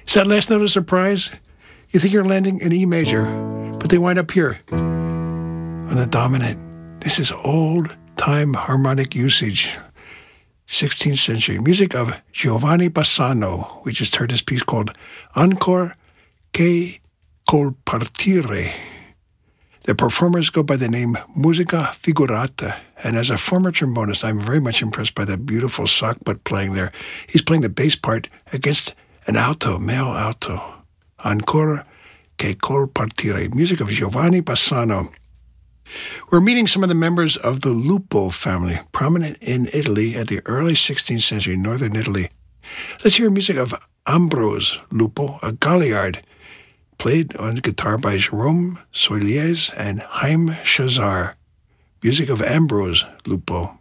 Is that last note a surprise? You think you're landing an E major, but they wind up here on the dominant. This is old-time harmonic usage, 16th century. Music of Giovanni Bassano. We just heard this piece called Ancor che col partire. The performers go by the name Musica Figurata, and as a former trombonist, I'm very much impressed by that beautiful sock butt playing there. He's playing the bass part against an alto, male alto. Ancora che col partire, music of Giovanni Bassano. We're meeting some of the members of the Lupo family, prominent in Italy at the early 16th century, northern Italy. Let's hear music of Ambrose Lupo, a Galliard, played on guitar by Jérôme Soilies and Haim Chazar. Music of Ambrose Lupo.